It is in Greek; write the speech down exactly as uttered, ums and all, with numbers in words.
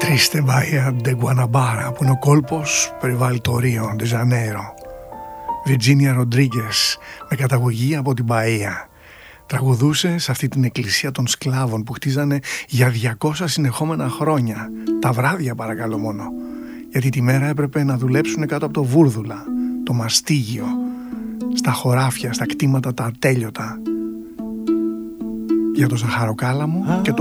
Triste Bahia de Guanabara, που είναι ο κόλπος περιβάλλει το Ρίο de Janeiro. Βιρτζίνια Ροντρίγκες, με καταγωγή από την Μπαΐα, τραγουδούσε σε αυτή την εκκλησία των σκλάβων που χτίζανε για διακόσια συνεχόμενα χρόνια. Τα βράδια παρακαλώ μόνο, γιατί τη μέρα έπρεπε να δουλέψουν κάτω από το βούρδουλα, το μαστίγιο, στα χωράφια, στα κτήματα τα ατέλειωτα, για το ζαχαροκάλαμο και το